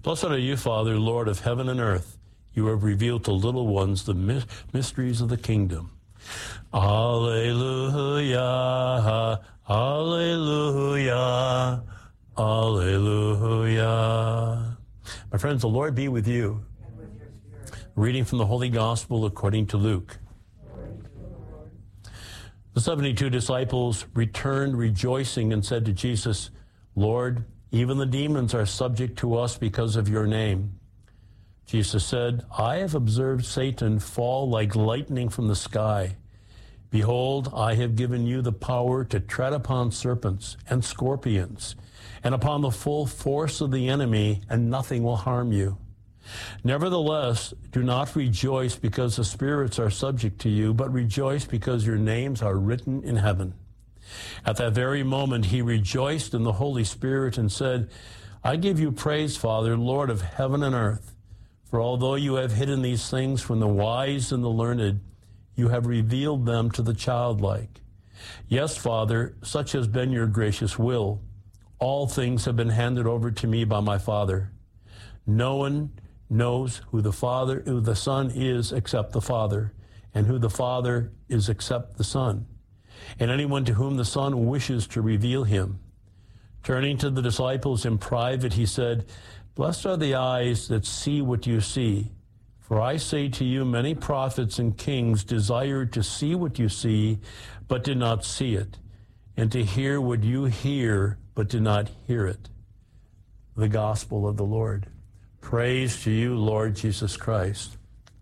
Blessed are you, Father, Lord of heaven and earth. You have revealed to little ones the mysteries of the kingdom. Alleluia, alleluia, alleluia. My friends, the Lord be with you. And with your spirit. Reading from the Holy Gospel according to Luke. The 72 disciples returned rejoicing and said to Jesus, Lord, even the demons are subject to us because of your name. Jesus said, I have observed Satan fall like lightning from the sky. Behold, I have given you the power to tread upon serpents and scorpions, and upon the full force of the enemy, and nothing will harm you. Nevertheless, do not rejoice because the spirits are subject to you, but rejoice because your names are written in heaven. At that very moment, he rejoiced in the Holy Spirit and said, I give you praise, Father, Lord of heaven and earth. For although you have hidden these things from the wise and the learned, you have revealed them to the childlike. Yes, Father, such has been your gracious will. All things have been handed over to me by my Father. No one knows who the Son is except the Father, and who the Father is except the Son, and anyone to whom the Son wishes to reveal him. Turning to the disciples in private, he said, Blessed are the eyes that see what you see. For I say to you, many prophets and kings desired to see what you see, but did not see it, and to hear what you hear, but did not hear it. The Gospel of the Lord. Praise to you, Lord Jesus Christ.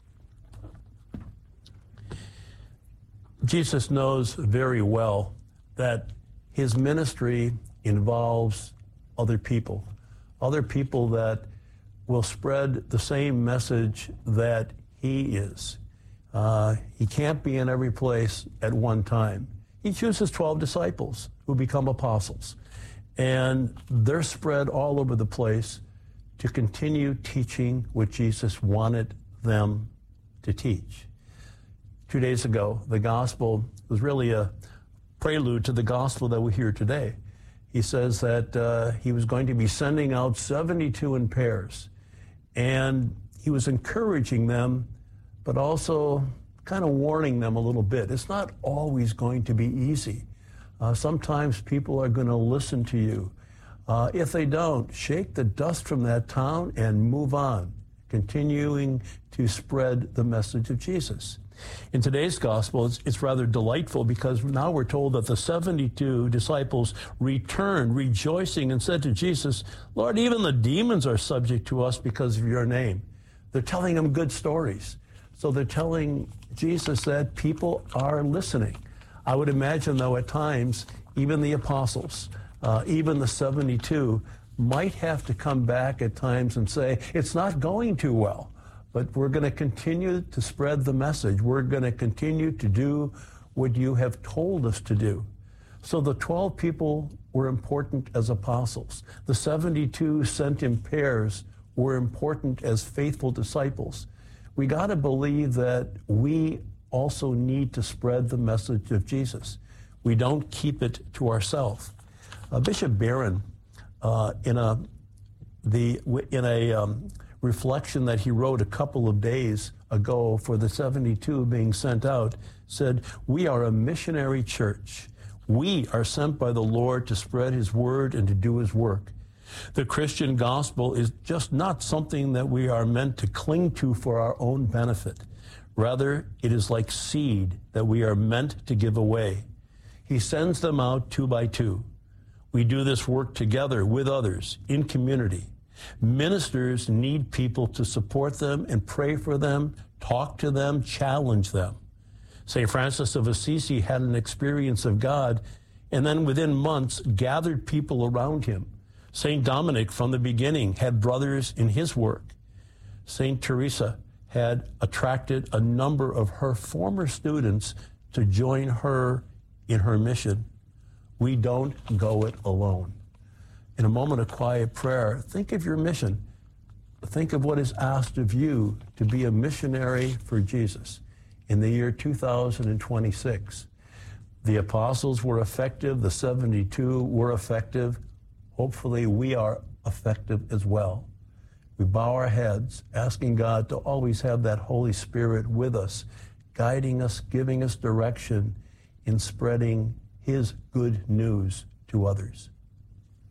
Jesus knows very well that his ministry involves other people that will spread the same message that he is. He can't be in every place at one time. He chooses 12 disciples who become apostles, and they're spread all over the place to continue teaching what Jesus wanted them to teach. 2 days ago, the gospel was really a prelude to the gospel that we hear today. He says that he was going to be sending out 72 in pairs, and he was encouraging them, but also kind of warning them a little bit. It's not always going to be easy. Sometimes people are going to listen to you. If they don't, shake the dust from that town and move on, continuing to spread the message of Jesus. In today's gospel, it's rather delightful because now we're told that the 72 disciples returned rejoicing and said to Jesus, Lord, even the demons are subject to us because of your name. They're telling him good stories. So they're telling Jesus that people are listening. I would imagine, though, at times, even the apostles, even the 72 might have to come back at times and say, it's not going too well, but we're going to continue to spread the message. We're going to continue to do what you have told us to do. So the 12 people were important as apostles. The 72 sent in pairs were important as faithful disciples. We got to believe that we also need to spread the message of Jesus. We don't keep it to ourselves. Bishop Barron, in a reflection that he wrote a couple of days ago for the 72 being sent out, said, we are a missionary church. We are sent by the Lord to spread his word and to do his work. The Christian gospel is just not something that we are meant to cling to for our own benefit. Rather, it is like seed that we are meant to give away. He sends them out 2 by 2. We do this work together with others in community. Ministers need people to support them and pray for them, talk to them, challenge them. St. Francis of Assisi had an experience of God, and then within months gathered people around him. St. Dominic, from the beginning, had brothers in his work. St. Teresa had attracted a number of her former students to join her in her mission. We don't go it alone. In a moment of quiet prayer, think of your mission. Think of what is asked of you to be a missionary for Jesus in the year 2026. The apostles were effective. The 72 were effective. Hopefully, we are effective as well. we bow our heads, asking God to always have that Holy Spirit with us, guiding us, giving us direction in spreading His good news to others.